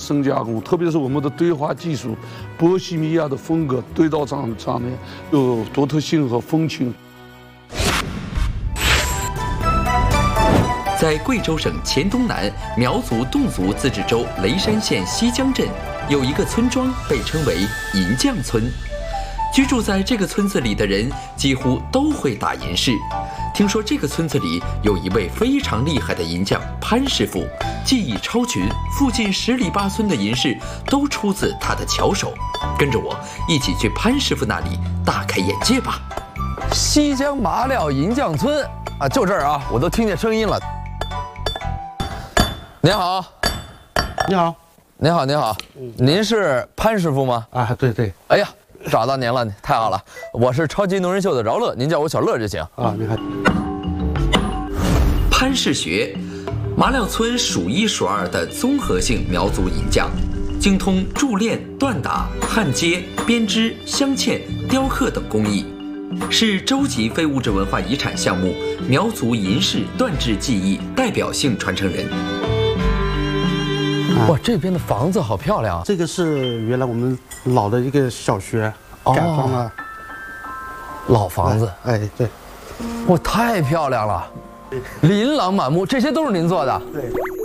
深加工，特别是我们的堆花技术，波西米亚的风格堆到上面有独特性和风情。 在贵州省黔东南苗族侗族自治州雷山县西江镇，有一个村庄被称为银匠村。居住在这个村子里的人几乎都会打银饰。听说这个村子里有一位非常厉害的银匠潘师傅，技艺超群，附近10里8村的银饰都出自他的巧手。跟着我一起去潘师傅那里大开眼界吧。 西江麻料银匠村啊，就这儿啊，我都听见声音了。 您好， 你好， 您好，您好，您是潘师傅吗？ 啊，对对， 哎呀，找到您了，太好了！我是超级农人秀的饶乐，您叫我小乐就行。 啊，你好。 潘氏学，麻料村数1数2的综合性苗族银匠，精通铸炼、锻打、焊接、编织、镶嵌、雕刻等工艺，是州级非物质文化遗产项目苗族银饰锻制技艺代表性传承人。 哇，这边的房子好漂亮啊！ 这个是原来我们老的一个小学，改装了。 老房子， 哎，对， 哇，太漂亮了，琳琅满目，这些都是您做的？ 对。